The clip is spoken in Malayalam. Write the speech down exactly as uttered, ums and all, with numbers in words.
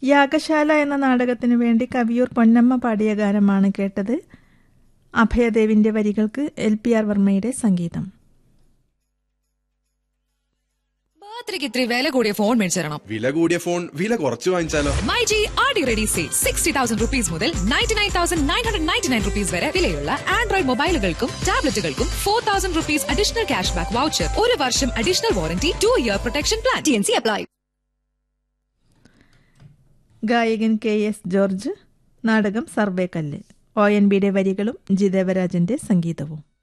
യാഗശാല എന്ന നാടകത്തിനു വേണ്ടി കവിയൂർ പൊന്നമ്മ പാടിയ ഗാനമാണ് കേട്ടത്. അഭയദേവിന്റെ വരികൾക്ക് എൽ പി ആർ വർമ്മയുടെ സംഗീതം. രാത്രിക്ക് ഇത്തിരി വില കൂടിയ ഫോൺ മേടിച്ചു തരണം. വില കൂടിയ ഫോൺ വില കുറച്ച് വാങ്ങിച്ചാലോ? മൈജി ആടി ready sale sixty thousand rupees മുതൽ ninety nine thousand nine hundred ninety nine rupees വരെ വിലയുള്ള Android മൊബൈലുകൾക്കും ടാബ്ലറ്റുകൾക്കും four thousand rupees additional cash back voucher, ഒരു വർഷം additional warranty, two year protection plan. T N C apply. ഗായകൻ കെ എസ് ജോർജ്, നാടകം സർവേക്കല്ല്. ഒ എൻ ബിയുടെ വരികളും ജി ദേവരാജന്റെ സംഗീതവും.